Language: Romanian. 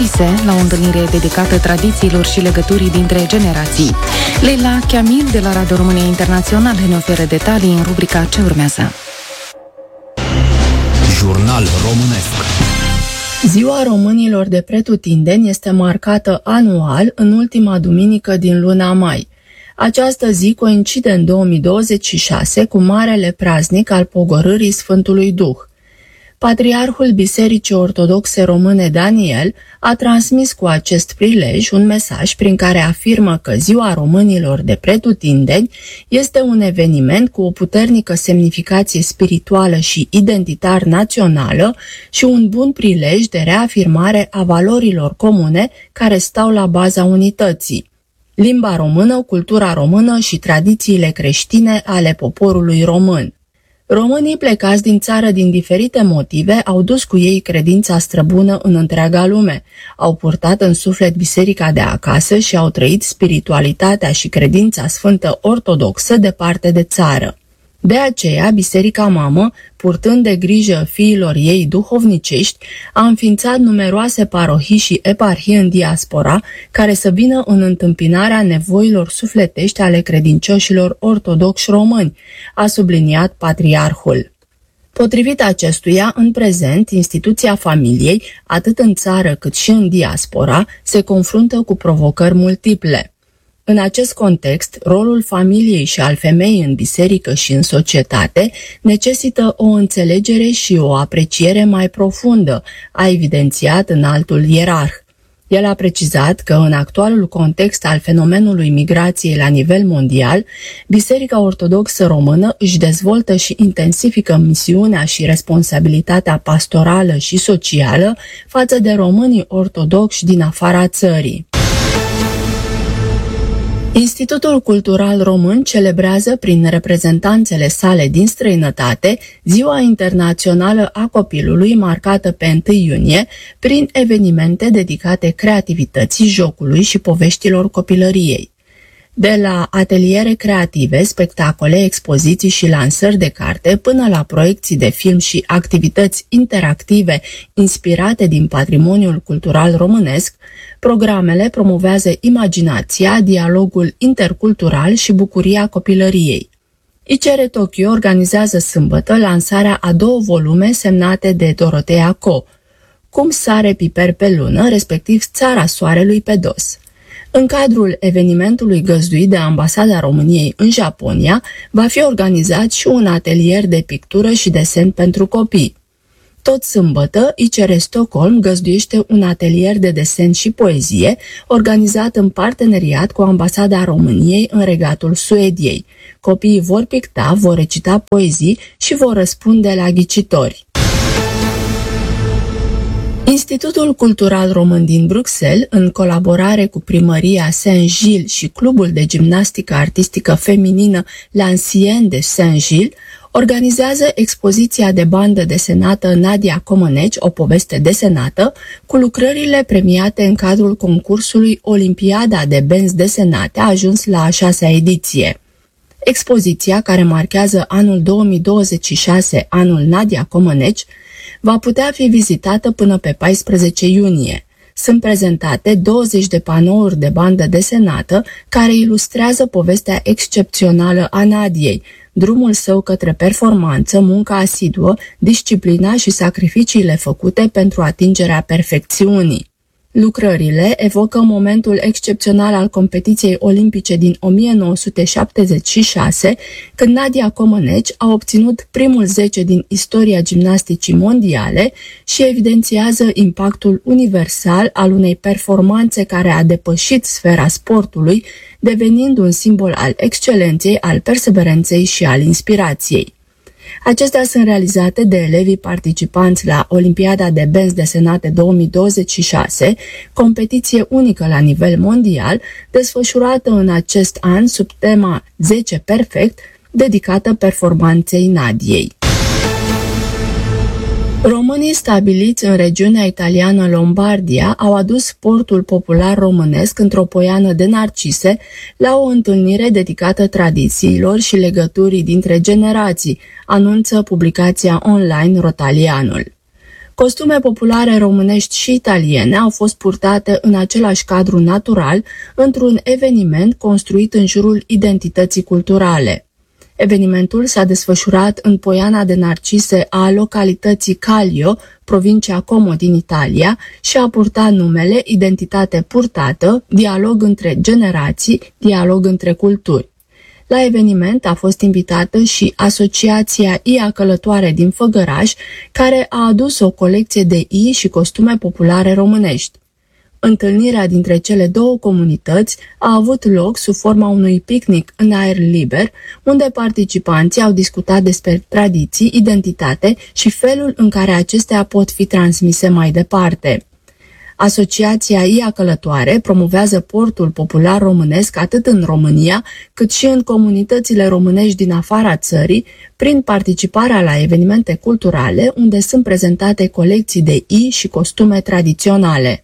Narcise, la o întâlnire dedicată tradițiilor și legăturii dintre generații. Leila Chiamil de la Radio România Internațională ne oferă detalii în rubrica Ce urmează. Jurnal românesc. Ziua românilor de pretutindeni este marcată anual în ultima duminică din luna mai. Această zi coincide în 2026 cu marele praznic al pogorârii Sfântului Duh. Patriarhul Bisericii Ortodoxe Române Daniel a transmis cu acest prilej un mesaj prin care afirmă că Ziua Românilor de pretutindeni este un eveniment cu o puternică semnificație spirituală și identitar națională și un bun prilej de reafirmare a valorilor comune care stau la baza unității. Limba română, cultura română și tradițiile creștine ale poporului român. Românii plecați din țară din diferite motive au dus cu ei credința străbună în întreaga lume, au purtat în suflet biserica de acasă și au trăit spiritualitatea și credința sfântă ortodoxă departe de țară. De aceea, Biserica Mamă, purtând de grijă fiilor ei duhovnicești, a înființat numeroase parohii și eparhii în diaspora care să vină în întâmpinarea nevoilor sufletești ale credincioșilor ortodoxi români, a subliniat patriarhul. Potrivit acestuia, în prezent, instituția familiei, atât în țară cât și în diaspora, se confruntă cu provocări multiple. În acest context, rolul familiei și al femeii în biserică și în societate necesită o înțelegere și o apreciere mai profundă, a evidențiat înaltul ierarh. El a precizat că în actualul context al fenomenului migrației la nivel mondial, Biserica Ortodoxă Română își dezvoltă și intensifică misiunea și responsabilitatea pastorală și socială față de românii ortodoxi din afara țării. Institutul Cultural Român celebrează prin reprezentanțele sale din străinătate Ziua Internațională a Copilului, marcată pe 1 iunie, prin evenimente dedicate creativității, jocului și poveștilor copilăriei. De la ateliere creative, spectacole, expoziții și lansări de carte, până la proiecții de film și activități interactive inspirate din patrimoniul cultural românesc, programele promovează imaginația, dialogul intercultural și bucuria copilăriei. ICR Tokyo organizează sâmbătă lansarea a 2 volume semnate de Dorotea Co. Cum sare piper pe lună, respectiv Țara Soarelui pe dos. În cadrul evenimentului găzduit de Ambasada României în Japonia, va fi organizat și un atelier de pictură și desen pentru copii. Tot sâmbătă, ICR Stockholm găzduiește un atelier de desen și poezie, organizat în parteneriat cu Ambasada României în Regatul Suediei. Copiii vor picta, vor recita poezii și vor răspunde la ghicitori. Institutul Cultural Român din Bruxelles, în colaborare cu Primăria Saint-Gilles și Clubul de Gimnastică Artistică Feminină L'Ancien de Saint-Gilles, organizează expoziția de bandă desenată Nadia Comăneci, o poveste desenată, cu lucrările premiate în cadrul concursului Olimpiada de benzi desenate, a ajuns la a 6-a ediție. Expoziția, care marchează anul 2026, anul Nadia Comăneci, va putea fi vizitată până pe 14 iunie. Sunt prezentate 20 de panouri de bandă desenată care ilustrează povestea excepțională a Nadiei, drumul său către performanță, munca asiduă, disciplina și sacrificiile făcute pentru atingerea perfecțiunii. Lucrările evocă momentul excepțional al competiției olimpice din 1976, când Nadia Comăneci a obținut primul 10 din istoria gimnasticii mondiale și evidențiază impactul universal al unei performanțe care a depășit sfera sportului, devenind un simbol al excelenței, al perseverenței și al inspirației. Acestea sunt realizate de elevii participanți la Olimpiada de benzi desenate 2026, competiție unică la nivel mondial, desfășurată în acest an sub tema 10 Perfect, dedicată performanței Nadiei. Românii stabiliți în regiunea italiană Lombardia au adus sportul popular românesc într-o poiană de narcise la o întâlnire dedicată tradițiilor și legăturii dintre generații, anunță publicația online Rotalianul. Costume populare românești și italiene au fost purtate în același cadru natural, într-un eveniment construit în jurul identității culturale. Evenimentul s-a desfășurat în Poiana de Narcise a localității Callio, provincia Como din Italia, și a purtat numele Identitate purtată, dialog între generații, dialog între culturi. La eveniment a fost invitată și Asociația Ia Călătoare din Făgăraș, care a adus o colecție de ii și costume populare românești. Întâlnirea dintre cele două comunități a avut loc sub forma unui picnic în aer liber, unde participanții au discutat despre tradiții, identitate și felul în care acestea pot fi transmise mai departe. Asociația Ia Călătoare promovează portul popular românesc atât în România, cât și în comunitățile românești din afara țării, prin participarea la evenimente culturale unde sunt prezentate colecții de ii și costume tradiționale.